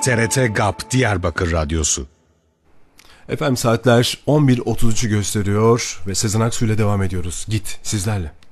TRT GAP Diyarbakır Radyosu. Efendim saatler 11.33'ü gösteriyor ve Sezen Aksu ile devam ediyoruz. Git sizlerle.